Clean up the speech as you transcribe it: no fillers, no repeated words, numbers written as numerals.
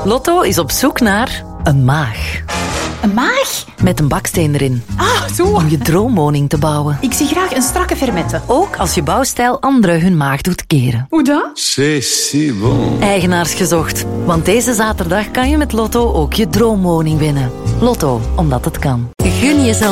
Lotto is op zoek naar een maag. Een maag? Met een baksteen erin. Ah, zo. Om je droomwoning te bouwen. Ik zie graag een strakke fermette. Ook als je bouwstijl anderen hun maag doet keren. Hoe dat? C'est si bon. Eigenaars gezocht. Want deze zaterdag kan je met Lotto ook je droomwoning winnen. Lotto, omdat het kan. Gun jezelf